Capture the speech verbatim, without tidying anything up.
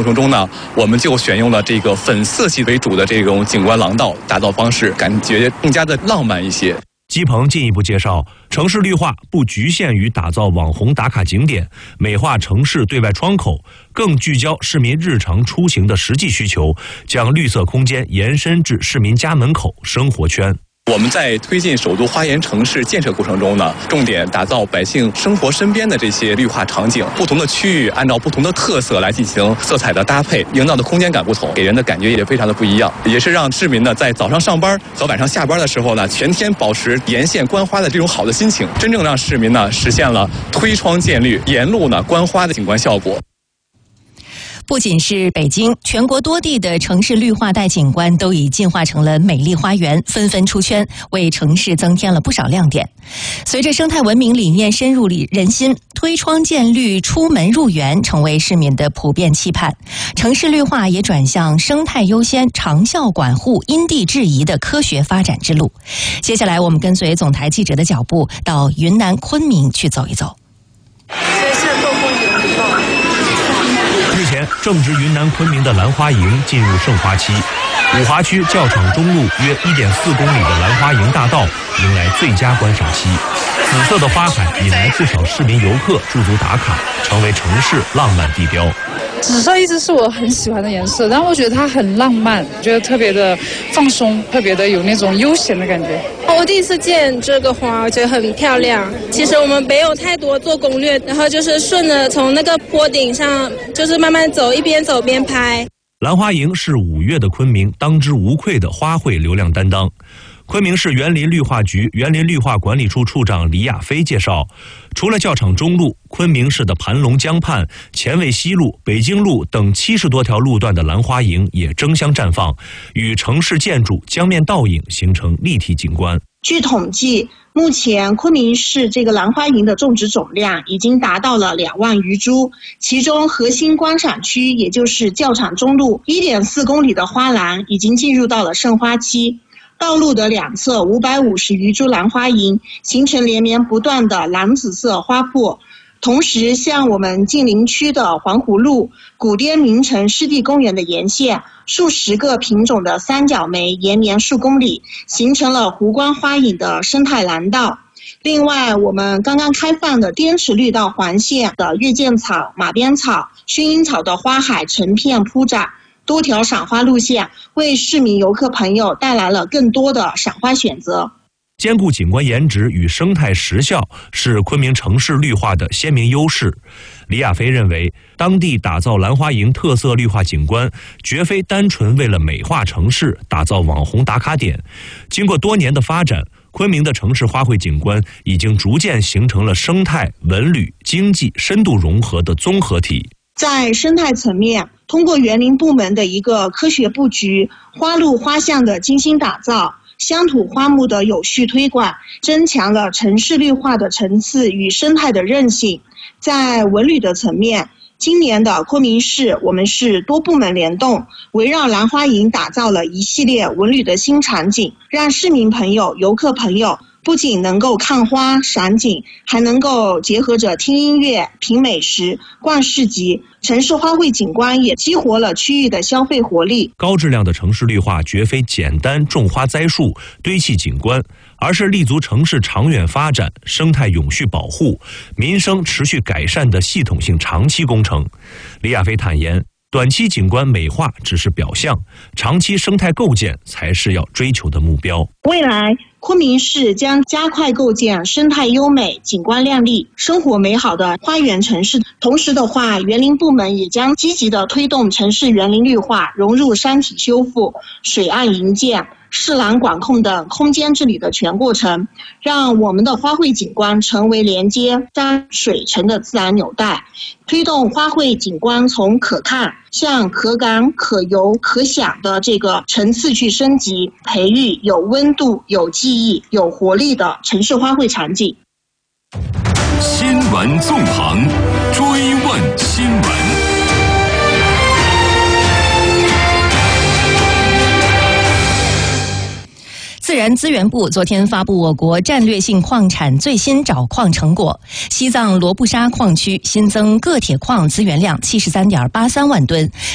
程中呢，我们就选用了这个粉色系为主的这种景观廊道打造方式，感觉更加的浪漫一些。 姬鹏进一步介绍，城市绿化不局限于打造网红打卡景点，美化城市对外窗口，更聚焦市民日常出行的实际需求，将绿色空间延伸至市民家门口、生活圈。 我们在推进首都花园城市建设过程中呢，重点打造百姓生活身边的这些绿化场景，不同的区域按照不同的特色来进行色彩的搭配，营造的空间感不同，给人的感觉也非常的不一样，也是让市民呢在早上上班和晚上下班的时候呢，全天保持沿线观花的这种好的心情，真正让市民呢实现了推窗见绿、沿路呢观花的景观效果。 不仅是北京，全国多地的城市绿化带景观都已进化成了美丽花园，纷纷出圈，为城市增添了不少亮点。随着生态文明理念深入人心，推窗见绿、出门入园成为市民的普遍期盼。城市绿化也转向生态优先、长效管护、因地制宜的科学发展之路。接下来，我们跟随总台记者的脚步，到云南昆明去走一走。 日前，正值云南昆明的兰花楹进入盛花期，五华区教场中路约 一点四公里的兰花楹大道迎来最佳观赏期。紫色的花海引来不少市民游客驻足打卡，成为城市浪漫地标。 紫色一直是我很喜欢的颜色，然后我觉得它很浪漫，觉得特别的放松，特别的有那种悠闲的感觉。 我第一次见这个花，我觉得很漂亮。其实我们没有太多做攻略，然后就是顺着从那个坡顶上，就是慢慢走，一边走边拍。 兰花楹是五月的昆明当之无愧的花卉流量担当。昆明市园林绿化局园林绿化管理处处长李亚飞介绍，除了教场中路，昆明市的盘龙江畔、前卫西路、北京路等七十多条路段的兰花楹也争相绽放，与城市建筑江面倒影，形成立体景观。 据统计，目前昆明市这个兰花楹的种植总量已经达到了两万余株，其中核心观赏区，也就是教场中路 一点四公里的花栏已经进入到了盛花期。道路的两侧五百五十余株兰花楹形成连绵不断的蓝紫色花圃。同时，像我们近邻区的环湖路、古滇名城湿地公园的沿线，数十个品种的三角梅延绵数公里，形成了湖光花影的生态廊道。另外，我们刚刚开放的滇池绿道环线的月见草、马鞭草、薰衣草的花海成片铺展，多条赏花路线为市民游客朋友带来了更多的赏花选择。 兼顾景观颜值与生态实效是昆明城市绿化的鲜明优势。李亚飞认为，当地打造兰花楹特色绿化景观，绝非单纯为了美化城市、打造网红打卡点。经过多年的发展，昆明的城市花卉景观已经逐渐形成了生态、文旅、经济深度融合的综合体。 在生态层面，通过园林部门的一个科学布局，花路花巷的精心打造，乡土花木的有序推广，增强了城市绿化的层次与生态的韧性。在文旅的层面，今年的昆明市，我们是多部门联动，围绕兰花楹打造了一系列文旅的新场景，让市民朋友、游客朋友不仅能够看花赏景，还能够结合着听音乐、品美食、逛市集。城市花卉景观也激活了区域的消费活力。 高质量的城市绿化绝非简单种花栽树、堆砌景观，而是立足城市长远发展、生态永续保护、民生持续改善的系统性长期工程。李亚飞坦言，短期景观美化只是表象，长期生态构建才是要追求的目标。 未来，昆明市将加快构建生态优美、景观亮丽、生活美好的花园城市。同时的话，园林部门也将积极的推动城市园林绿化融入山体修复、水岸营建、市廊管控等空间治理的全过程，让我们的花卉景观成为连接山水城的自然纽带，推动花卉景观从可看向可感、可游、可享的这个层次去升级，培育有温度、有记忆、有活力的城市花卉场景。 新闻纵横，追问新闻。 自然资源部昨天发布我国战略性矿产最新找矿成果，西藏罗布沙矿区新增铬铁矿资源量七十三点八三万吨，